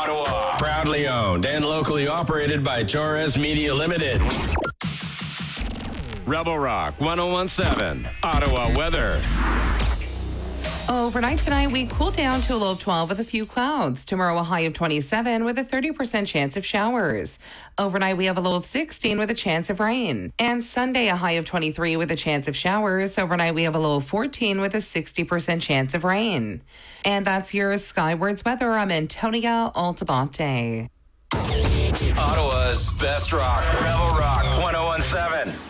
Ottawa. Proudly owned and locally operated by Torres Media Limited. Rebel Rock 1017. Ottawa weather. Overnight tonight, we cool down to a low of 12 with a few clouds. Tomorrow, a high of 27 with a 30% chance of showers. Overnight, we have a low of 16 with a chance of rain. And Sunday, a high of 23 with a chance of showers. Overnight, we have a low of 14 with a 60% chance of rain. And that's your Skywards weather. I'm Antonia Altabate. Ottawa's best rock. Rebel Rock 1017.